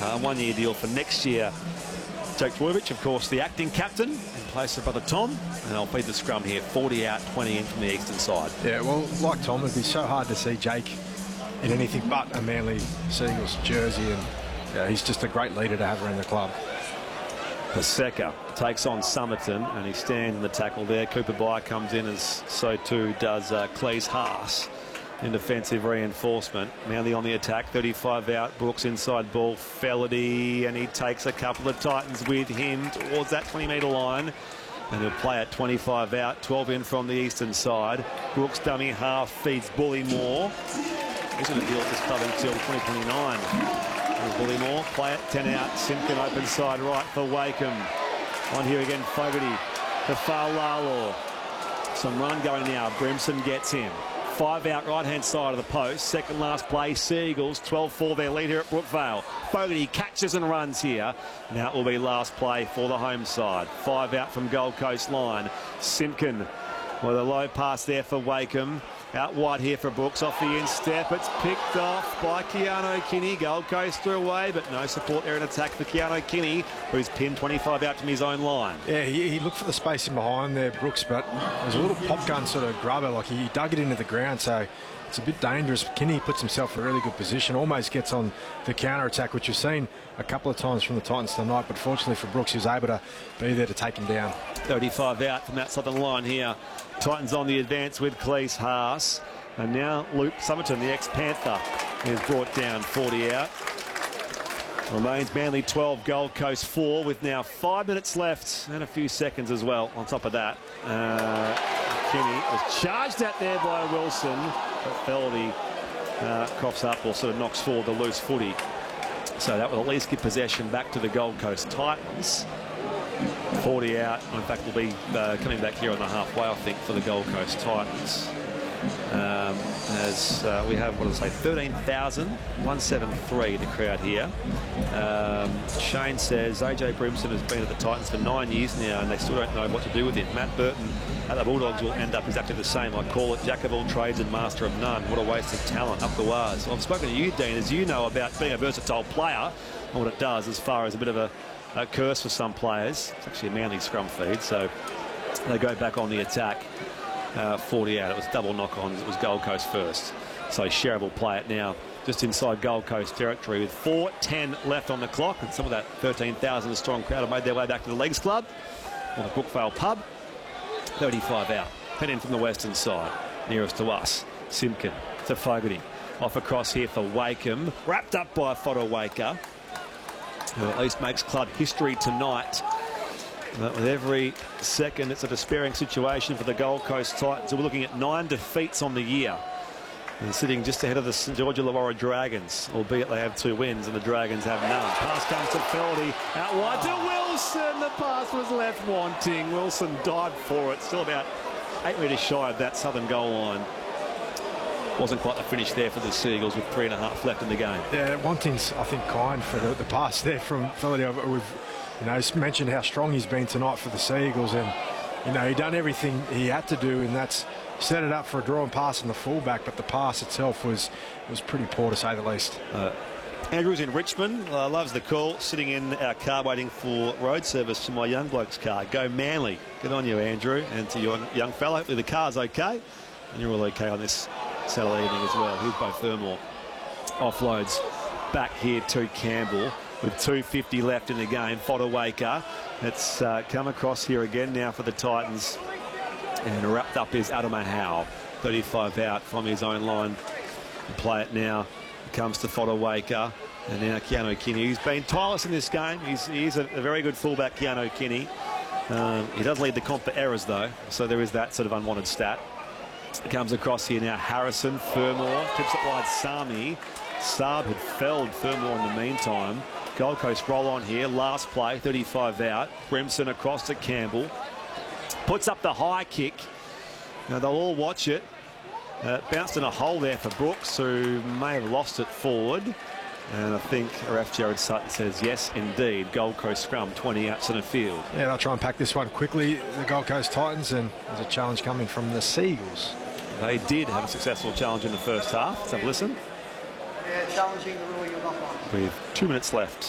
A one-year deal for next year. Jake Trbojevic, of course, the acting captain in place of brother Tom, and I'll feed the scrum here. 40 out, 20 in from the eastern side. Yeah, well, like Tom, it'd be so hard to see Jake in anything but a Manly Seagulls jersey, and yeah, he's just a great leader to have around the club. Paseka takes on Somerton, and he stands in the tackle there. Cooper Byer comes in, as so too does Cleese Haas in defensive reinforcement. Manly on the attack, 35 out. Brooks inside ball, Felity, and he takes a couple of Titans with him towards that 20-metre line. And he'll play at 25 out, 12 in from the eastern side. Brooks dummy half, feeds Bullymore. He's going to deal with this club until 2029. Bullymore, play it, 10 out. Simpkin open side right for Wakeham. On here again, Fogarty to Faulalo. Some run going now. Brimson gets him. 5 out, right-hand side of the post. Second last play, Seagulls. 12-4 their lead here at Brookvale. Fogarty catches and runs here. Now it will be last play for the home side. 5 out from Gold Coast line. Simpkin with a low pass there for Wakeham. Out wide here for Brooks, off the instep. It's picked off by Keano Kinney. Gold Coast away, but no support there in attack for Keano Kinney, who's pinned 25 out from his own line. Yeah, he looked for the space in behind there, Brooks, but it was a little pop gun sort of grubber, like he dug it into the ground, so it's a bit dangerous. Kinney puts himself in a really good position, almost gets on the counter-attack, which you've seen a couple of times from the Titans tonight, but fortunately for Brooks, he was able to be there to take him down. 35 out from that southern line here. Titans on the advance with Cleese Haas. And now Luke Somerton, the ex-Panther, is brought down 40 out. Remains Manly 12, Gold Coast 4, with now 5 minutes left and a few seconds as well on top of that. Kinney was charged at there by Wilson, but Feldy coughs up or sort of knocks forward the loose footy. So that will at least give possession back to the Gold Coast Titans. 40 out. In fact, will be coming back here on the halfway, I think, for the Gold Coast Titans. As we have, what did I say, 13,173 the crowd here. Shane says AJ Brimson has been at the Titans for 9 years now, and they still don't know what to do with him. Matt Burton at the Bulldogs will end up exactly the same. I call it jack of all trades and master of none. What a waste of talent up the wires. Well, I've spoken to you, Dean, as you know about being a versatile player and what it does as far as a bit of a curse for some players. It's actually a Manly scrum feed, so they go back on the attack. 40 out. It was double knock-ons. It was Gold Coast first. So Sherrill will play it now just inside Gold Coast territory with 4:10 left on the clock, and some of that 13,000 strong crowd have made their way back to the Leagues Club or the Brookvale pub. 35 out. 10 in from the western side, nearest to us. Simpkin to Fogarty. Off across here for Wakeham. Wrapped up by Fodawaker, who at least makes club history tonight. But with every second, it's a despairing situation for the Gold Coast Titans, who are looking at 9 defeats on the year and sitting just ahead of the St George Illawarra Dragons, albeit they have 2 wins and the Dragons have none. Pass comes to Feldy, out wide to Wilson. The pass was left wanting. Wilson dived for it, still about 8 metres shy of that southern goal line. Wasn't quite the finish there for the Seagulls with 3.5 left in the game. Yeah, wanting's, I think, kind for the pass there from Feldy. He's mentioned how strong he's been tonight for the Seagulls, and he done everything he had to do, and that's set it up for a draw and pass in the fullback. But the pass itself was pretty poor, to say the least. Andrew's in Richmond, loves the call, sitting in our car waiting for road service for my young bloke's car. Go Manly. Good on you, Andrew, and to your young fellow. Hopefully the car's okay, and you're all okay on this Saturday evening as well. Here's Bo Fermor. Offloads back here to Campbell with 2:50 left in the game. Fodawaker. It's come across here again now for the Titans, and wrapped up is Adama Howe. 35 out from his own line. Play it now. Comes to Fodawaker, and now Keano Kinney, who's been tireless in this game. He's a very good fullback, Keano Kinney. He does lead the comp for errors, though, so there is that sort of unwanted stat. Comes across here now. Harrison, Fermor, tips it wide. Sami. Saab had felled Fermor in the meantime. Gold Coast roll on here. Last play, 35 out. Brimson across to Campbell. Puts up the high kick. Now they'll all watch it. Bounced in a hole there for Brooks, who may have lost it forward. And I think ref Jared Sutton says, yes, indeed. Gold Coast scrum, 20 out centre field. Yeah, they'll try and pack this one quickly, the Gold Coast Titans, and there's a challenge coming from the Seagulls. They did have a successful challenge in the first half. Let's have a listen. Yeah, challenging the rule you're not on. With 2 minutes left.